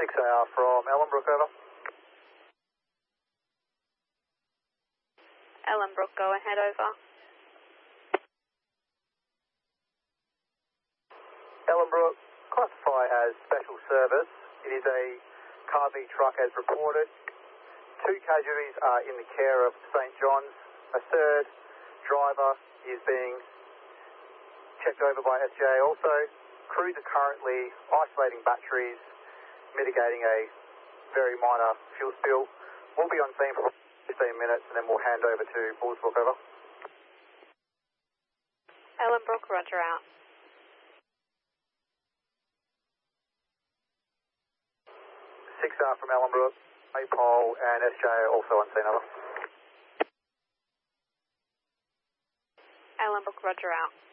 6AR from Ellenbrook, over. Ellenbrook, go ahead, over. Ellenbrook, classify as special service. It is a Car B truck as reported. 2 casualties are in the care of St John's. A third driver is being checked over by SGA. Also, crews are currently isolating batteries, mitigating a very minor fuel spill. We'll be on scene for 15 minutes and then we'll hand over to Bullsbrook, over. Ellenbrook, roger out. 6R from Ellenbrook, Maypole and SJ also on scene, over. Ellenbrook, roger out.